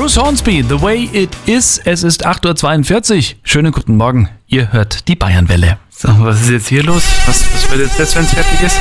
Bruce Hornsby, The Way It Is. Es ist 8.42 Uhr. Schönen guten Morgen. Ihr hört die Bayernwelle. So, was ist jetzt hier los? Was wird jetzt das, wenn es fertig ist?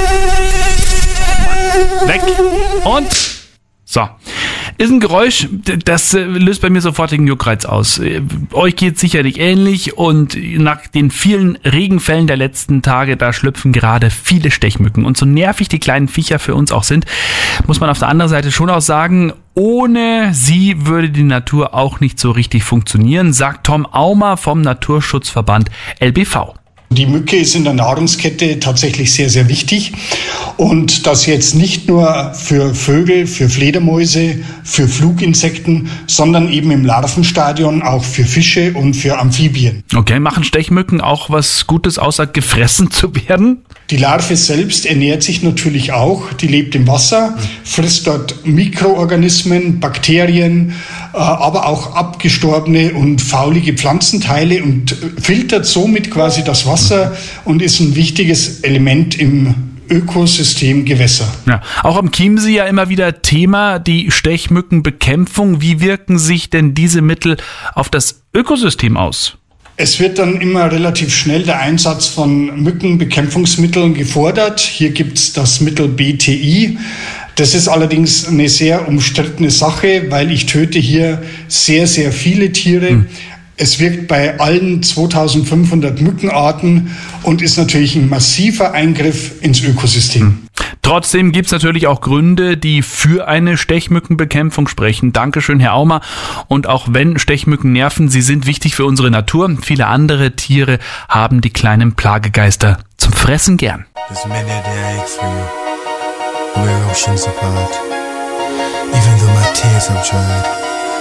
Weg. Und... So. Ist ein Geräusch, das löst bei mir sofortigen Juckreiz aus. Euch geht's sicherlich ähnlich und nach den vielen Regenfällen der letzten Tage, da schlüpfen gerade viele Stechmücken. Und so nervig die kleinen Viecher für uns auch sind, muss man auf der anderen Seite schon auch sagen, ohne sie würde die Natur auch nicht so richtig funktionieren, sagt Tom Aumer vom Naturschutzverband LBV. Die Mücke ist in der Nahrungskette tatsächlich sehr, sehr wichtig. Und das jetzt nicht nur für Vögel, für Fledermäuse, für Fluginsekten, sondern eben im Larvenstadion auch für Fische und für Amphibien. Okay, machen Stechmücken auch was Gutes, außer gefressen zu werden? Die Larve selbst ernährt sich natürlich auch. Die lebt im Wasser, frisst dort Mikroorganismen, Bakterien, aber auch abgestorbene und faulige Pflanzenteile und filtert somit quasi das Wasser und ist ein wichtiges Element im Ökosystem Gewässer. Ja, auch am Chiemsee ja immer wieder Thema, die Stechmückenbekämpfung. Wie wirken sich denn diese Mittel auf das Ökosystem aus? Es wird dann immer relativ schnell der Einsatz von Mückenbekämpfungsmitteln gefordert. Hier gibt's das Mittel BTI. Das ist allerdings eine sehr umstrittene Sache, weil ich töte hier sehr, sehr viele Tiere. Es wirkt bei allen 2500 Mückenarten und ist natürlich ein massiver Eingriff ins Ökosystem. Trotzdem gibt es natürlich auch Gründe, die für eine Stechmückenbekämpfung sprechen. Dankeschön, Herr Aumer. Und auch wenn Stechmücken nerven, sie sind wichtig für unsere Natur. Viele andere Tiere haben die kleinen Plagegeister zum Fressen gern. There's many a day I ache for you. We're oceans apart. Even though my tears have dried.